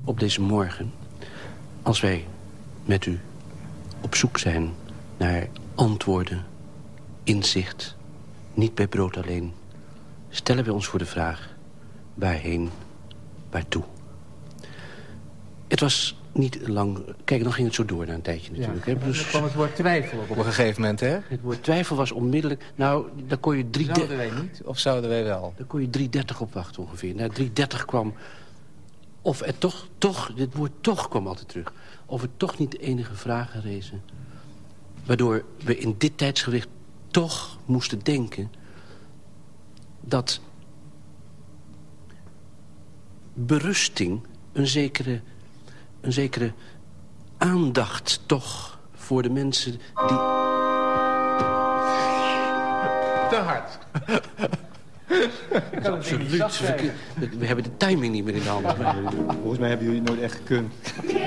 op deze morgen, als wij met u op zoek zijn naar antwoorden, inzicht, niet bij brood alleen, stellen wij ons voor de vraag: waarheen, waartoe? Het was niet lang... Kijk, dan ging het zo door na een tijdje natuurlijk. Ja, Dus, dan kwam het woord twijfel op een gegeven moment, hè? Het woord twijfel was onmiddellijk... Nou, daar kon je 3... Zouden wij niet, of zouden wij wel? Daar kon je 3:30 op wachten ongeveer. Na 3:30 kwam... Of er toch, dit woord toch kwam altijd terug. Of er toch niet enige vragen rezen. Waardoor we in dit tijdsgewicht toch moesten denken... dat berusting, een zekere aandacht toch voor de mensen die... Te hard. Absoluut. We hebben de timing niet meer in de hand. Volgens mij hebben jullie het nooit echt gekund.